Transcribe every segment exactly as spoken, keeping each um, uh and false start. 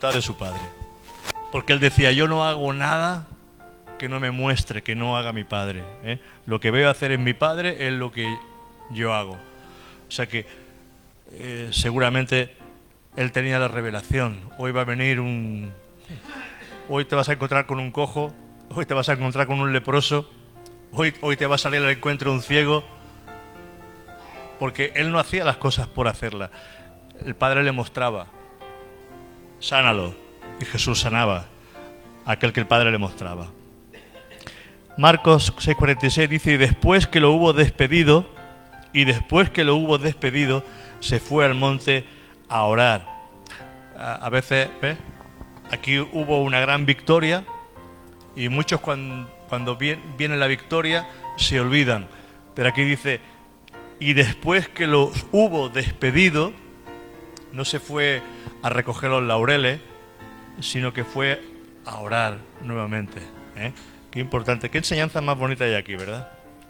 voluntad de su Padre. Porque él decía, yo no hago nada que no me muestre, que no haga mi Padre. ¿eh? Lo que veo hacer en mi Padre es lo que yo hago. O sea que eh, seguramente él tenía la revelación. Hoy va a venir un... Hoy te vas a encontrar con un cojo, hoy te vas a encontrar con un leproso, hoy, hoy te va a salir al encuentro un ciego, porque él no hacía las cosas por hacerlas. El Padre le mostraba, sánalo, y Jesús sanaba a aquel que el Padre le mostraba. Marcos seis cuarenta y seis dice, y después que lo hubo despedido, y después que lo hubo despedido, se fue al monte a orar. A, a veces, ¿ves? Aquí hubo una gran victoria y muchos cuando, cuando viene la victoria se olvidan. Pero aquí dice, y después que los hubo despedido, no se fue a recoger los laureles, sino que fue a orar nuevamente. ¿eh? Qué importante, qué enseñanza más bonita hay aquí, ¿verdad?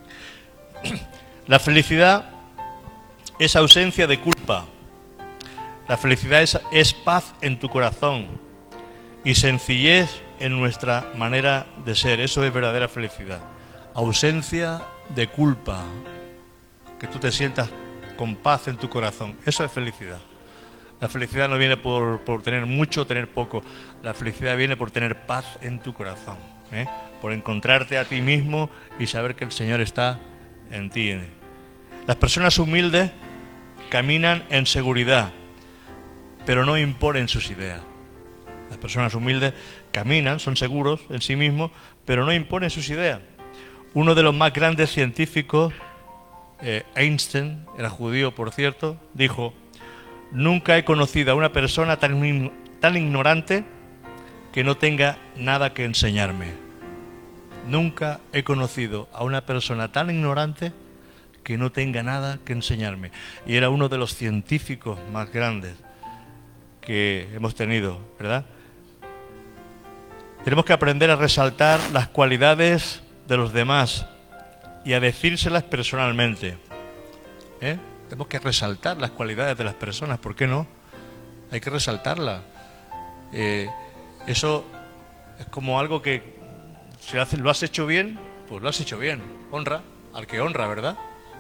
La felicidad es ausencia de culpa. La felicidad es, es paz en tu corazón y sencillez en nuestra manera de ser. Eso es verdadera felicidad. Ausencia de culpa. Que tú te sientas con paz en tu corazón. Eso es felicidad. La felicidad no viene por, por tener mucho o tener poco. La felicidad viene por tener paz en tu corazón. ¿eh? Por encontrarte a ti mismo y saber que el Señor está en ti. Las personas humildes caminan en seguridad, pero no imponen sus ideas. Las personas humildes caminan, son seguros en sí mismos, pero no imponen sus ideas. Uno de los más grandes científicos, eh, Einstein, era judío por cierto, dijo, nunca he conocido a una persona tan, tan ignorante que no tenga nada que enseñarme. Nunca he conocido a una persona tan ignorante que no tenga nada que enseñarme. Y era uno de los científicos más grandes que hemos tenido, ¿verdad? Tenemos que aprender a resaltar las cualidades de los demás y a decírselas personalmente. ¿Eh? Tenemos que resaltar las cualidades de las personas, ¿por qué no? Hay que resaltarlas. Eh, eso es como algo que si hace, lo has hecho bien, pues lo has hecho bien. Honra al que honra, ¿verdad?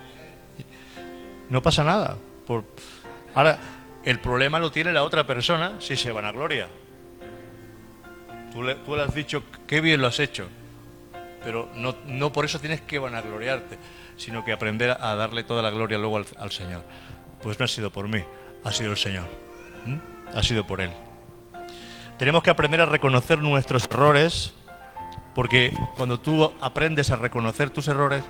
No pasa nada. Por... Ahora, el problema lo tiene la otra persona si se vanagloria. Tú le, tú le has dicho qué bien lo has hecho, pero no, no por eso tienes que vanagloriarte, sino que aprender a darle toda la gloria luego al, al Señor. Pues no ha sido por mí, ha sido el Señor. ¿Mm? Ha sido por Él. Tenemos que aprender a reconocer nuestros errores, porque cuando tú aprendes a reconocer tus errores,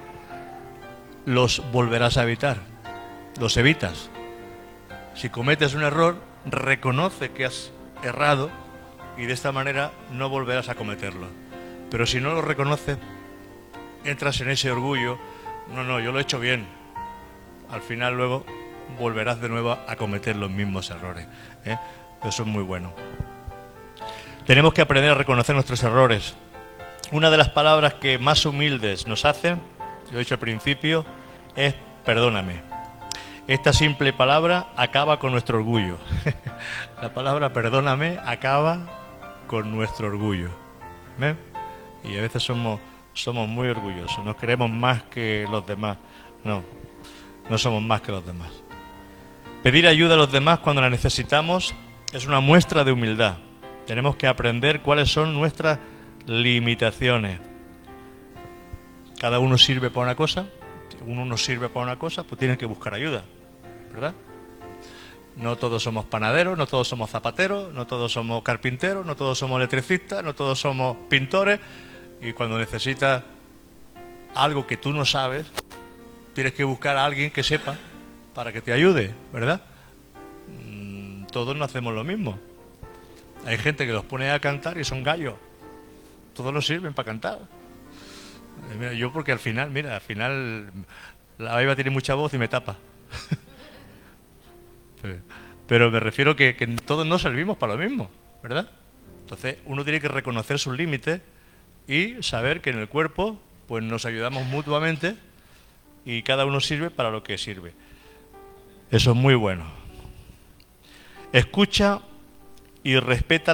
los volverás a evitar, los evitas. Si cometes un error, reconoce que has errado y de esta manera no volverás a cometerlo. Pero si no lo reconoces, entras en ese orgullo, no, no, yo lo he hecho bien. Al final luego volverás de nuevo a cometer los mismos errores. ¿eh? Eso es muy bueno. Tenemos que aprender a reconocer nuestros errores. Una de las palabras que más humildes nos hacen, lo he dicho al principio, es perdóname. Esta simple palabra acaba con nuestro orgullo. La palabra perdóname acaba con nuestro orgullo. ¿Ves? Y a veces somos, somos muy orgullosos, nos creemos más que los demás. No, no somos más que los demás. Pedir ayuda a los demás cuando la necesitamos es una muestra de humildad. Tenemos que aprender cuáles son nuestras limitaciones. Cada uno sirve para una cosa. Uno no sirve para una cosa, pues tiene que buscar ayuda, ¿verdad? No todos somos panaderos, no todos somos zapateros, no todos somos carpinteros, no todos somos electricistas, no todos somos pintores. Y cuando necesitas algo que tú no sabes, tienes que buscar a alguien que sepa para que te ayude, ¿verdad? Mm, todos no hacemos lo mismo. Hay gente que los pone a cantar y son gallos. Todos nos sirven para cantar. Mira, yo porque al final, mira, al final la Baiba tiene mucha voz y me tapa. Pero me refiero que, que todos no servimos para lo mismo, ¿verdad? Entonces uno tiene que reconocer sus límites y saber que en el cuerpo pues nos ayudamos mutuamente y cada uno sirve para lo que sirve. Eso es muy bueno. Escucha y respeta